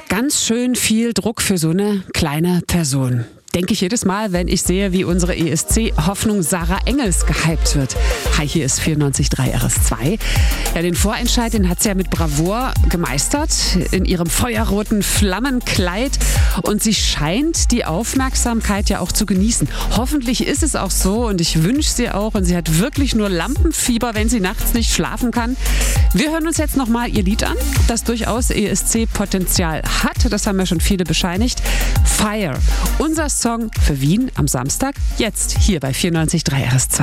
Ganz schön viel Druck für so eine kleine Person. Denke ich jedes Mal, wenn ich sehe, wie unsere ESC-Hoffnung Sarah Engels gehypt wird. Hi, hier ist 94.3 RS2. Ja, den Vorentscheid, den hat sie ja mit Bravour gemeistert, in ihrem feuerroten Flammenkleid. Und sie scheint die Aufmerksamkeit ja auch zu genießen. Hoffentlich ist es auch so und ich wünsche sie auch. Und sie hat wirklich nur Lampenfieber, wenn sie nachts nicht schlafen kann. Wir hören uns jetzt nochmal ihr Lied an, das durchaus ESC-Potenzial hat. Das haben ja schon viele bescheinigt. Fire. Unser Song für Wien am Samstag, jetzt hier bei 94.3 RS2.